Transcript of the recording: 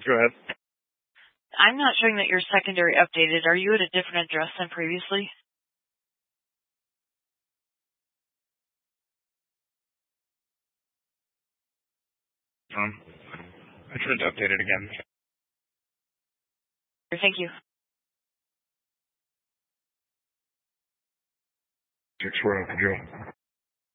Go ahead. I'm not showing that your secondary updated. Are you at a different address than previously? I tried to update it again. Thank you. 6 right off the Joe.